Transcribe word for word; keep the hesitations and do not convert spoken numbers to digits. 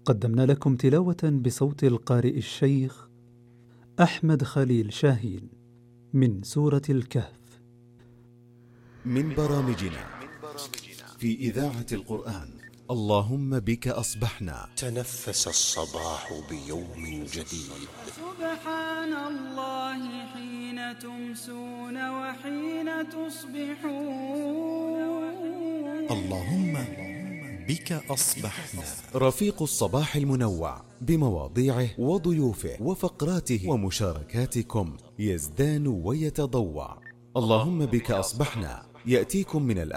قدمنا لكم تلاوة بصوت القارئ الشيخ أحمد خليل شاهين من سورة الكهف من برامجنا في إذاعة القرآن. اللهم بك أصبحنا. تنفس الصباح بيوم جديد. سبحان الله حين تمسون وحين تصبحون. اللهم بك أصبحنا. رفيق الصباح المنوع بمواضيعه وضيوفه وفقراته ومشاركاتكم يزدان ويتضوع. اللهم بك أصبحنا يأتيكم من الأ